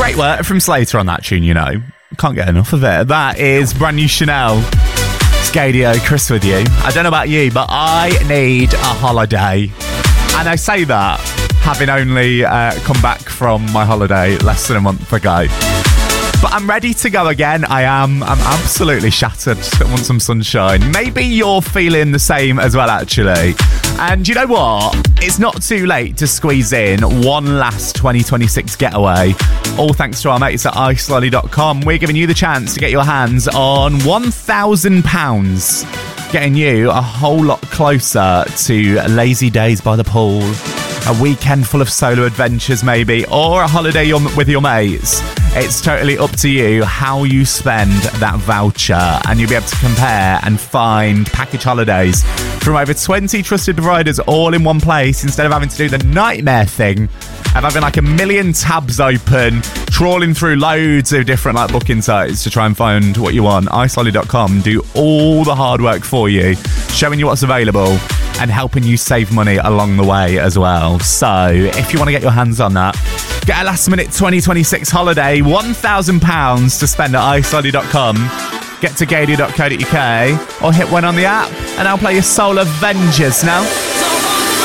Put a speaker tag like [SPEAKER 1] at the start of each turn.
[SPEAKER 1] Great work from Slater on that tune, you know. Can't get enough of it. That is brand new Chanel. Scadio, Chris with you. I don't know about you, but I need a holiday. And I say that having only come back from my holiday less than a month ago. But I'm ready to go again. I'm absolutely shattered. I want some sunshine. Maybe you're feeling the same as well, actually. And you know what? It's not too late to squeeze in one last 2026 getaway. All thanks to our mates at icelolly.com. We're giving you the chance to get your hands on £1,000, getting you a whole lot closer to lazy days by the pool, a weekend full of solo adventures maybe, or a holiday with your mates. It's totally up to you how you spend that voucher, and you'll be able to compare and find package holidays from over 20 trusted providers all in one place, instead of having to do the nightmare thing of having like a million tabs open, trawling through loads of different like booking sites to try and find what you want. icelolly.com do all the hard work for you, showing you what's available and helping you save money along the way as well. So if you want to get your hands on that, get a last minute 2026 holiday, £1,000 to spend at icelolly.com. Get to gadio.co.uk or hit one on the app, and I'll play your Soul Avengers now.